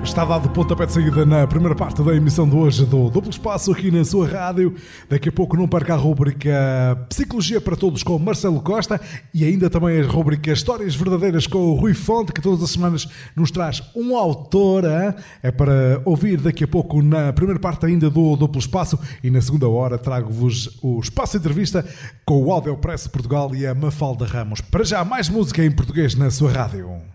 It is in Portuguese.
Está dado pontapé de saída na primeira parte da emissão de hoje do Duplo Espaço aqui na sua rádio. Daqui a pouco não perca a rubrica Psicologia para Todos com Marcelo Costa e ainda também a rubrica Histórias Verdadeiras com o Rui Fonte, que todas as semanas nos traz um autor. É para ouvir daqui a pouco na primeira parte ainda do Duplo Espaço, e na segunda hora trago-vos o Espaço Entrevista com o Audiopress Portugal e a Mafalda Ramos. Para já, mais música em português na sua rádio.